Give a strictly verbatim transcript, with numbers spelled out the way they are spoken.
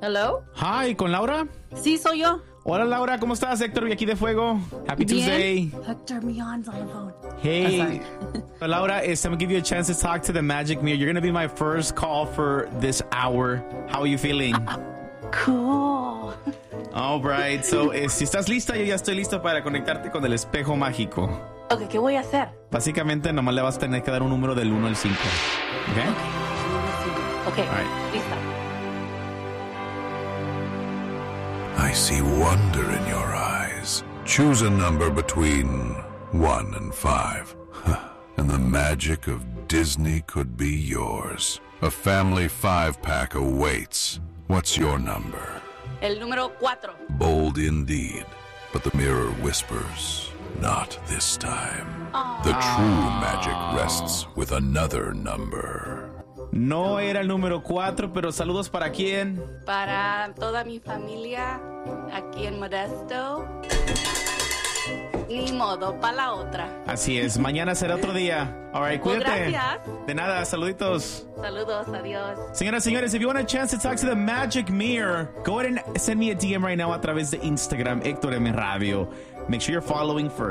Hello? Hi, ¿con Laura? Sí, soy yo. Hola, Laura, ¿cómo estás? Héctor, aquí de Fuego. Happy Bien. Tuesday. Hector Millon's on the phone. Hey. Oh, Laura, it's time to give you a chance to talk to the Magic Mirror. You're going to be my first call for this hour. How are you feeling? Cool. All right. So, eh, si estás lista, yo ya estoy listo para conectarte con el espejo mágico. Ok, ¿qué voy a hacer? Básicamente, nomás le vas a tener que dar un número del uno al cinco. ¿Ok? Ok, All right. lista. I see wonder in your eyes. Choose a number between one and five. And the magic of Disney could be yours. A family five-pack awaits. What's your number? El número cuatro. Bold indeed. But the mirror whispers, not this time. The true magic rests with another number. No era el número cuatro, pero saludos para quién. Para toda mi familia aquí en Modesto. Ni modo, para la otra. Así es, mañana será otro día. All right, Well, cuídate. gracias. De nada, saluditos. Saludos, adiós. Señoras, señores, if you want a chance to talk to the Magic Mirror, go ahead and send me a D M right now a través de Instagram, Héctor M. Radio. Make sure you're following first.